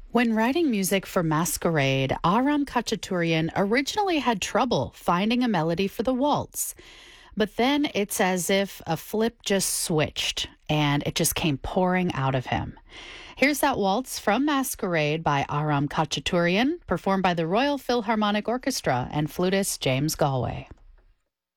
When writing music for Masquerade, Aram Khachaturian originally had trouble finding a melody for the waltz. But then it's as if a flip just switched and it just came pouring out of him. Here's that waltz from Masquerade by Aram Khachaturian, performed by the Royal Philharmonic Orchestra and flutist James Galway.